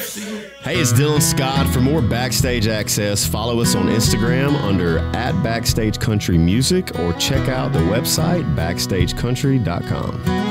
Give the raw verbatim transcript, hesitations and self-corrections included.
Hey, it's Dylan Scott. For more Backstage access, follow us on Instagram under at Backstage Country Music or check out the website backstage country dot com.